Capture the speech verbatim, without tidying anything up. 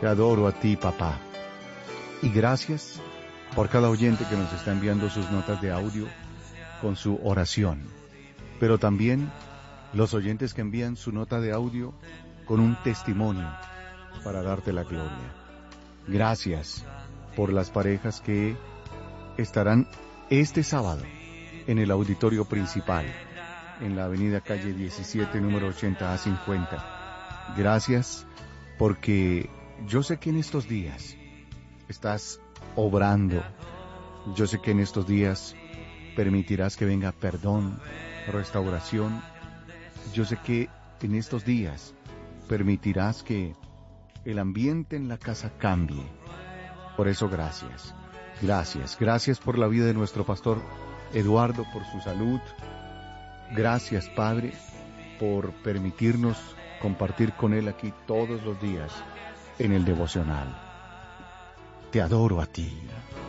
Te adoro a ti, papá. Y gracias por cada oyente que nos está enviando sus notas de audio con su oración. Pero también los oyentes que envían su nota de audio con un testimonio para darte la gloria. Gracias por las parejas que estarán este sábado en el auditorio principal, en la avenida calle diecisiete, número ochenta a cincuenta. Gracias porque yo sé que en estos días estás obrando. Yo sé que en estos días permitirás que venga perdón, restauración. Yo sé que en estos días permitirás que el ambiente en la casa cambie. Por eso gracias, gracias, gracias por la vida de nuestro pastor Eduardo, por su salud. Gracias, Padre, por permitirnos compartir con él aquí todos los días en el devocional. Te adoro a ti.